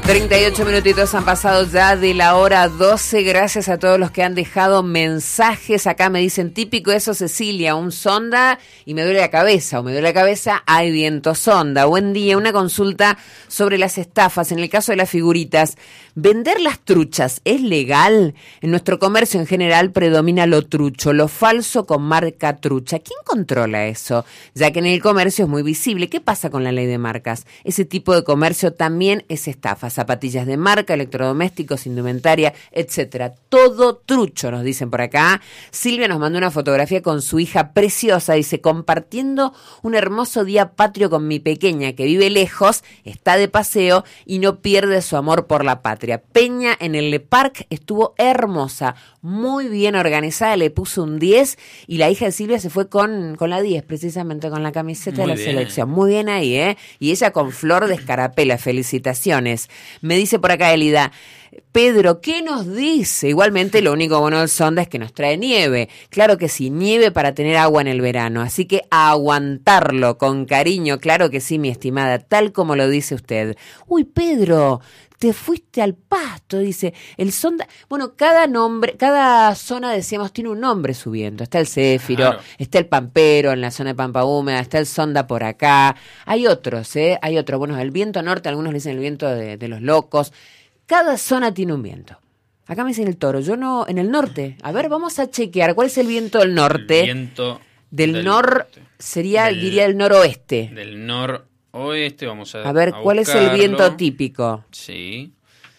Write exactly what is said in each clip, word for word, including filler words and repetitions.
treinta y ocho minutitos han pasado ya de la hora doce. Gracias a todos los que han dejado mensajes. Acá me dicen, típico eso, Cecilia, un sonda y me duele la cabeza. O me duele la cabeza, hay viento sonda. Buen día, una consulta sobre las estafas. En el caso de las figuritas, ¿vender las truchas es legal? En nuestro comercio en general predomina lo trucho, lo falso con marca trucha. ¿Quién controla eso? Ya que en el comercio es muy visible. ¿Qué pasa con la ley de marcas? Ese tipo de comercio también es estafa. Zapatillas de marca, electrodomésticos, indumentaria, etcétera. Todo trucho, nos dicen por acá. Silvia nos mandó una fotografía con su hija preciosa, dice, compartiendo un hermoso día patrio con mi pequeña que vive lejos, está de paseo y no pierde su amor por la patria. Peña en el Le Parc estuvo hermosa, muy bien organizada, le puso un diez y la hija de Silvia se fue con, con la diez, precisamente con la camiseta muy de la bien. Selección. Muy bien ahí, ¿eh? Y ella con flor de escarapela, felicitaciones. Me dice por acá Elida, Pedro, ¿qué nos dice? Igualmente lo único bueno del sonda es que nos trae nieve. Claro que sí, nieve para tener agua en el verano, así que a aguantarlo con cariño, claro que sí, mi estimada, tal como lo dice usted. Uy, Pedro, te fuiste al pasto, dice, el sonda, bueno, cada nombre, cada zona, decíamos, tiene un nombre su viento, está el céfiro, claro. Está el pampero en la zona de Pampa Húmeda, está el sonda por acá, hay otros, ¿eh? Hay otros, bueno, el viento norte, algunos le dicen el viento de, de los locos, cada zona tiene un viento. Acá me dicen el Toro, yo no, en el norte, a ver, vamos a chequear, ¿cuál es el viento del norte? El viento del, del nor, norte. Sería, del, diría, el noroeste. Del nor Oeste, vamos a A ver, a ¿cuál buscarlo. Es el viento típico? Sí.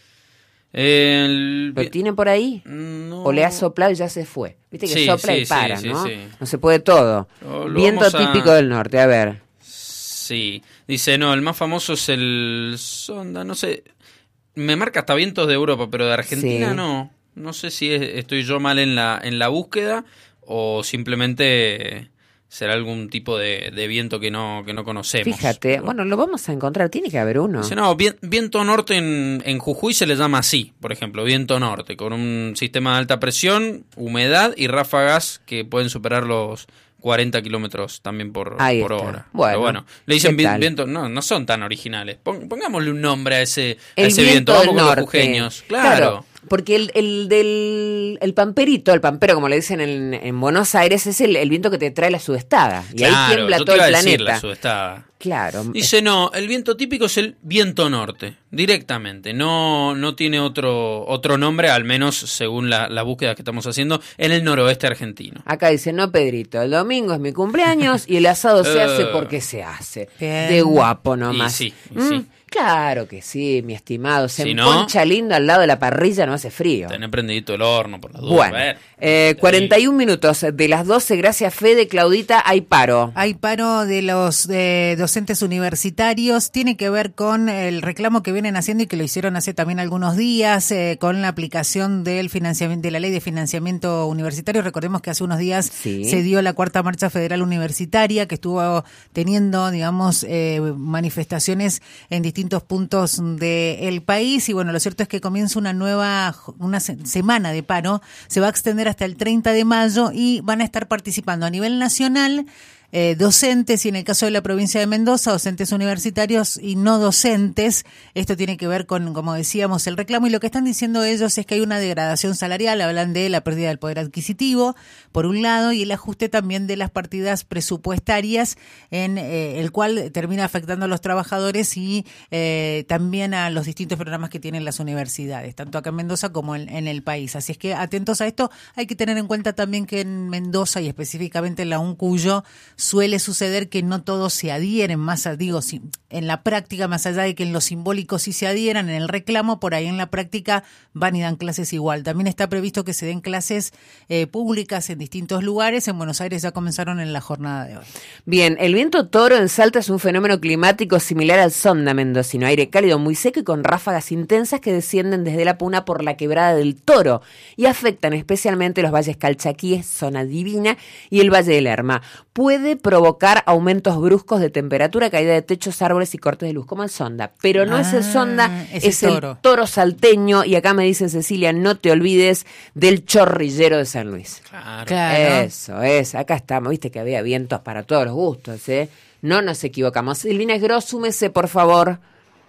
El... ¿Lo tiene por ahí? No. ¿O le ha soplado y ya se fue? Viste que sí, sopla sí, y para, sí, ¿no? Sí, sí. No se puede todo. Lo, lo viento típico a... del norte, a ver. Sí. Dice, no, el más famoso es el sonda, no sé. Me marca hasta vientos de Europa, pero de Argentina sí. no. No sé si es, estoy yo mal en la, en la búsqueda o simplemente... será algún tipo de, de viento que no que no conocemos. Fíjate, pero, bueno, lo vamos a encontrar, tiene que haber uno. Dice, no, viento norte en, en Jujuy se le llama así, por ejemplo, viento norte, con un sistema de alta presión, humedad y ráfagas que pueden superar los cuarenta kilómetros también por, por hora. Bueno, pero bueno, le dicen vi, viento, no, no son tan originales. Pon, pongámosle un nombre a ese, a ese viento, viento. Vamos con los jujeños. Claro. claro. Porque el, el del el pamperito, el pampero, como le dicen en, en Buenos Aires, es el, el viento que te trae la sudestada. Y claro, ahí tiembla yo todo te iba el a decir planeta. La sudestada. Claro. Dice, no, el viento típico es el viento norte, directamente. No no tiene otro otro nombre, al menos según la, la búsqueda que estamos haciendo, en el noroeste argentino. Acá dice, no, Pedrito, el domingo es mi cumpleaños y el asado se hace porque se hace. Bien. De guapo nomás. Y sí, y ¿Mm? sí. Claro que sí, mi estimado. Se si emponcha no, lindo al lado de la parrilla, no hace frío. Tener prendidito el horno, por la duda. Bueno, ver, eh, cuarenta y un minutos de las doce. Gracias, Fede. Claudita, hay paro. Hay paro de los eh, docentes universitarios. Tiene que ver con el reclamo que vienen haciendo y que lo hicieron hace también algunos días eh, con la aplicación del financiamiento de la ley de financiamiento universitario. Recordemos que hace unos días sí. se dio la cuarta marcha federal universitaria que estuvo teniendo, digamos, eh, manifestaciones en distintos puntos del país y bueno, lo cierto es que comienza una nueva una se- semana de paro, se va a extender hasta el treinta de mayo y van a estar participando a nivel nacional Eh, docentes y en el caso de la provincia de Mendoza, docentes universitarios y no docentes. Esto tiene que ver con, como decíamos, el reclamo y lo que están diciendo ellos es que hay una degradación salarial, hablan de la pérdida del poder adquisitivo, por un lado, y el ajuste también de las partidas presupuestarias en eh, el cual termina afectando a los trabajadores y eh, también a los distintos programas que tienen las universidades, tanto acá en Mendoza como en, en el país. Así es que atentos a esto, hay que tener en cuenta también que en Mendoza y específicamente en la UNCUYO suele suceder que no todos se adhieren, más digo, si, en la práctica, más allá de que en lo simbólico sí se adhieran, en el reclamo, por ahí en la práctica van y dan clases igual. También está previsto que se den clases eh, públicas en distintos lugares. En Buenos Aires ya comenzaron en la jornada de hoy. Bien, el viento toro en Salta es un fenómeno climático similar al sonda mendocino, aire cálido muy seco y con ráfagas intensas que descienden desde la Puna por la quebrada del Toro y afectan especialmente los valles Calchaquíes, zona divina, y el Valle del Lerma. Puede provocar aumentos bruscos de temperatura, caída de techos, árboles y cortes de luz, como el sonda. Pero no ah, es el sonda, es, es el, toro. el toro salteño. Y acá me dice Cecilia, no te olvides del chorrillero de San Luis. Claro. claro. Eso es, acá estamos. Viste que había vientos para todos los gustos, ¿eh? No nos equivocamos. Silvina Esgro, súmese, por favor.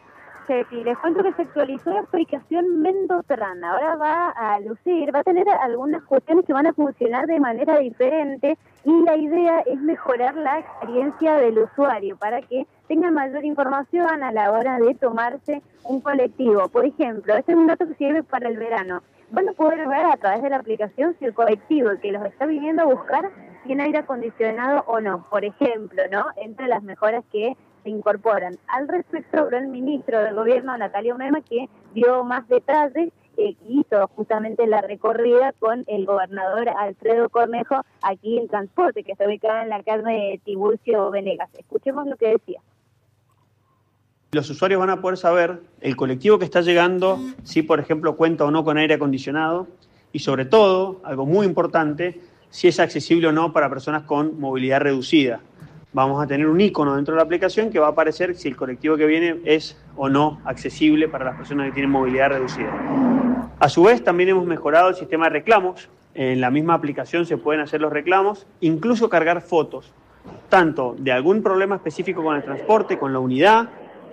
Chefi, les cuento que se actualizó la aplicación Mendotran. Ahora va a lucir, va a tener algunas cuestiones que van a funcionar de manera diferente y la idea es mejorar la experiencia del usuario para que tenga mayor información a la hora de tomarse un colectivo. Por ejemplo, este es un dato que sirve para el verano. Van a poder ver a través de la aplicación si el colectivo que los está viniendo a buscar tiene aire acondicionado o no. Por ejemplo, ¿no? Entre las mejoras que se incorporan. Al respecto, habló el ministro del Gobierno, Natalia Ombema, que dio más detalles, eh, hizo justamente la recorrida con el gobernador Alfredo Cornejo aquí en Transporte, que está ubicado en la calle Tiburcio Venegas. Escuchemos lo que decía. Los usuarios van a poder saber el colectivo que está llegando, si por ejemplo cuenta o no con aire acondicionado y sobre todo, algo muy importante, si es accesible o no para personas con movilidad reducida. Vamos a tener un icono dentro de la aplicación que va a aparecer si el colectivo que viene es o no accesible para las personas que tienen movilidad reducida. A su vez, también hemos mejorado el sistema de reclamos. En la misma aplicación se pueden hacer los reclamos, incluso cargar fotos, tanto de algún problema específico con el transporte, con la unidad.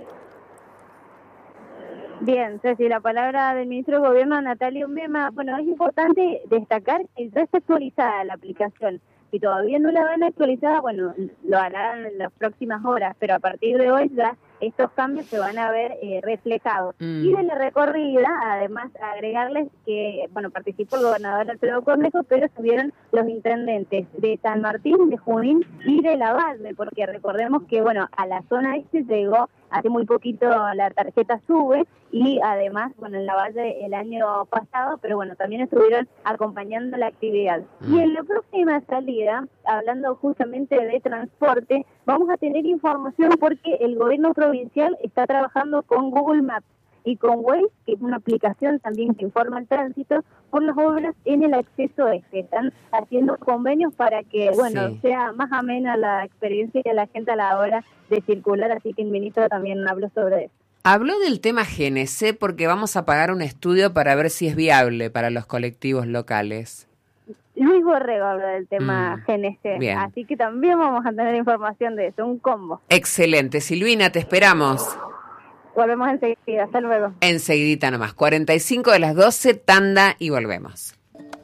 Bien, Ceci, la palabra del ministro de Gobierno, Natalia Ombema. Bueno, es importante destacar que ya está actualizada la aplicación. Si todavía no la van actualizada, bueno, lo harán en las próximas horas, pero a partir de hoy ya estos cambios se van a ver eh, reflejados. Mm. Y de la recorrida, además, agregarles que, bueno, participó el gobernador Alfredo Cornejo, pero estuvieron los intendentes de San Martín, de Junín y de Lavalle, porque recordemos que, bueno, a la zona este llegó hace muy poquito la tarjeta SUBE y además, bueno, en Lavalle el año pasado, pero bueno, también estuvieron acompañando la actividad. Mm. Y en la próxima salida, hablando justamente de transporte, vamos a tener información porque el gobierno provincial está trabajando con Google Maps y con Waze, que es una aplicación también que informa el tránsito, por las obras en el acceso este. Están haciendo convenios para que, bueno, sí. sea más amena la experiencia de la gente a la hora de circular, así que el ministro también habló sobre eso. Habló del tema G N C porque vamos a pagar un estudio para ver si es viable para los colectivos locales. Luis Borrego habló del tema mm, G N C, bien. Así que también vamos a tener información de eso, un combo. Excelente, Silvina, te esperamos. Volvemos enseguida, hasta luego. Enseguidita nomás, cuarenta y cinco de las doce, tanda y volvemos.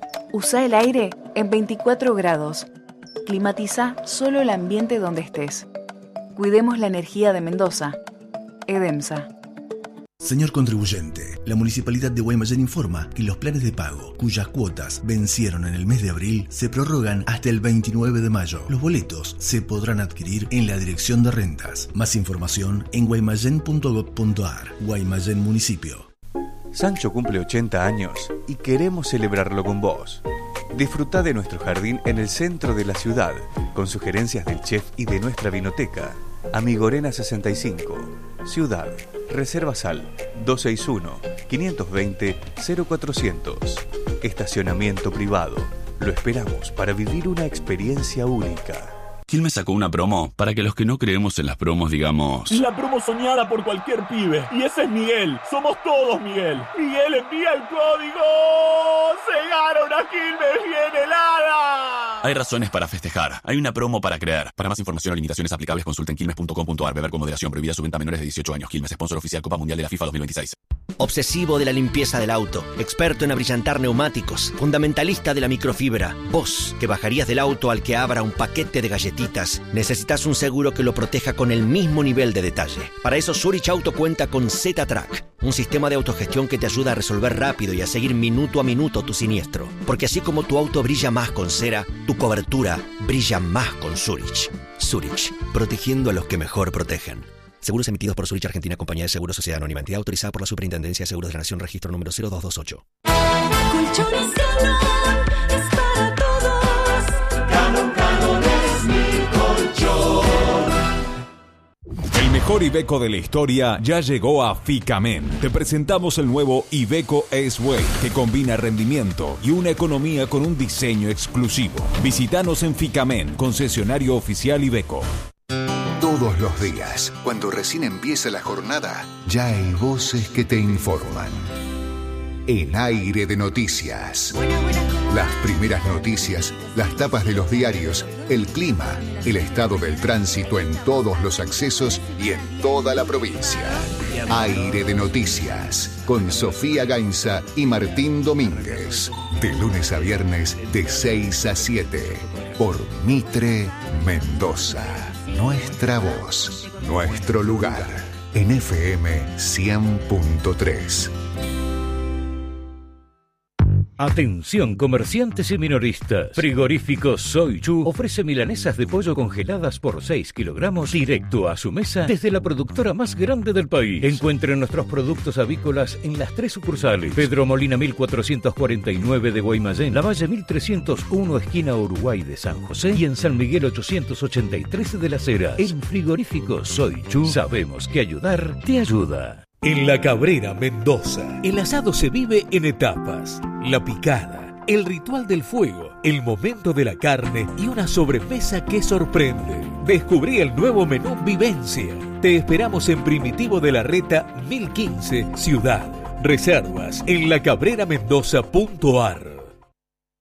Usa el aire en veinticuatro grados. Climatiza solo el ambiente donde estés. Cuidemos la energía de Mendoza. EDEMSA. Señor contribuyente, la Municipalidad de Guaymallén informa que los planes de pago, cuyas cuotas vencieron en el mes de abril, se prorrogan hasta el veintinueve de mayo. Los boletos se podrán adquirir en la Dirección de Rentas. Más información en guaymallén punto gob punto ar. Guaymallén Municipio. Sancho cumple ochenta años y queremos celebrarlo con vos. Disfrutá de nuestro jardín en el centro de la ciudad, con sugerencias del chef y de nuestra vinoteca. Amigorena sesenta y cinco, Ciudad. Reserva Sal, dos seis uno, cinco dos cero, cero cuatrocientos. Estacionamiento privado. Lo esperamos para vivir una experiencia única. Quilmes sacó una promo para que los que no creemos en las promos digamos... La promo soñada por cualquier pibe. Y ese es Miguel. Somos todos Miguel. Miguel, envía el código. ¡Se gana una Quilmes bien helada! Hay razones para festejar. Hay una promo para creer. Para más información o limitaciones aplicables consulten quilmes punto com punto ar. Beber con moderación. Prohibida su venta a menores de dieciocho años. Quilmes, sponsor oficial Copa Mundial de la FIFA dos mil veintiséis. Obsesivo de la limpieza del auto, experto en abrillantar neumáticos, fundamentalista de la microfibra. Vos, que bajarías del auto al que abra un paquete de galletitas, necesitas un seguro que lo proteja con el mismo nivel de detalle. Para eso Zurich Auto cuenta con Z-Track, un sistema de autogestión que te ayuda a resolver rápido y a seguir minuto a minuto tu siniestro. Porque así como tu auto brilla más con cera, tu cobertura brilla más con Zurich. Zurich, protegiendo a los que mejor protegen. Seguros emitidos por Zurich Argentina, Compañía de Seguros Sociedad Anónima, entidad autorizada por la Superintendencia de Seguros de la Nación, registro número cero dos dos ocho. Colchones Galón es para todos. Galón, Galón es mi colchón. El mejor Iveco de la historia ya llegó a Ficamen. Te presentamos el nuevo Iveco S-Way, que combina rendimiento y una economía con un diseño exclusivo. Visítanos en Ficamen, concesionario oficial Iveco. Todos los días, cuando recién empieza la jornada, ya hay voces que te informan. En Aire de Noticias. Las primeras noticias, las tapas de los diarios, el clima, el estado del tránsito en todos los accesos y en toda la provincia. Aire de Noticias, con Sofía Gainza y Martín Domínguez. De lunes a viernes, de seis a siete, por Mitre Mendoza. Nuestra voz, nuestro lugar, en F M cien punto tres. Atención comerciantes y minoristas. Frigorífico Soy Chu ofrece milanesas de pollo congeladas por seis kilogramos directo a su mesa desde la productora más grande del país. Encuentren nuestros productos avícolas en las tres sucursales: Pedro Molina mil cuatrocientos cuarenta y nueve de Guaymallén, Lavalle mil trescientos uno esquina Uruguay de San José y en San Miguel ochocientos ochenta y tres de Las Heras. En Frigorífico Soy Chu sabemos que ayudar te ayuda. En La Cabrera, Mendoza, el asado se vive en etapas. La picada, el ritual del fuego, el momento de la carne y una sobremesa que sorprende. Descubrí el nuevo menú Vivencia. Te esperamos en Primitivo de la Reta mil quince, Ciudad. Reservas en lacabreramendoza punto ar.